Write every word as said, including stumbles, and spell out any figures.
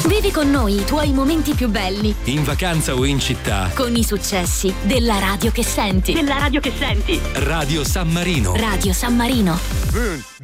Vivi con noi i tuoi momenti più belli. In vacanza o in città. Con i successi della radio che senti. Della radio che senti. Radio San Marino. Radio San Marino. Un,